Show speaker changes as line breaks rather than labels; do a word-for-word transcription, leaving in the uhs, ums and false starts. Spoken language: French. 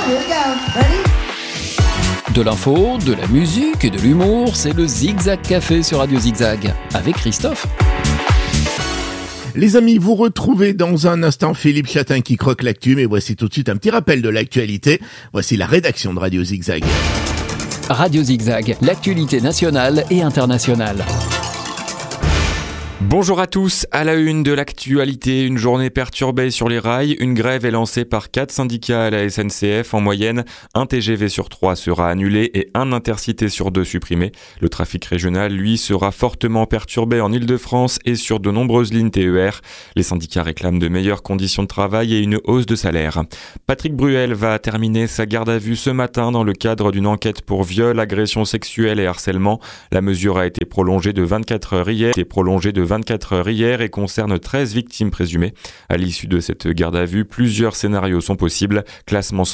here we go. Ready?
De l'info, de la musique et de l'humour, c'est le Zigzag Café sur Radio Zigzag, avec Christophe.
Les amis, vous retrouvez dans un instant Philippe Chatin qui croque l'actu, mais voici tout de suite un petit rappel de l'actualité. Voici la rédaction de Radio Zigzag.
Radio Zigzag, l'actualité nationale et internationale.
Bonjour à tous, à la une de l'actualité, une journée perturbée sur les rails, une grève est lancée par quatre syndicats à la S N C F. En moyenne, un T G V sur trois sera annulé et un Intercité sur deux supprimé. Le trafic régional, lui, sera fortement perturbé en Île-de-France et sur de nombreuses lignes T E R. Les syndicats réclament de meilleures conditions de travail et une hausse de salaire. Patrick Bruel va terminer sa garde à vue ce matin dans le cadre d'une enquête pour viol, agression sexuelle et harcèlement. La mesure a été prolongée de vingt-quatre heures hier, et prolongée de vingt-quatre heures hier et concerne treize victimes présumées. À l'issue de cette garde à vue, plusieurs scénarios sont possibles. Classement